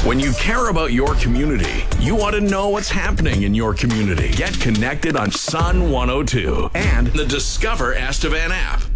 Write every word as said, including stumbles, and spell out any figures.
When you care about your community, you want to know what's happening in your community. Get connected on Sun one oh two and the Discover Estevan app.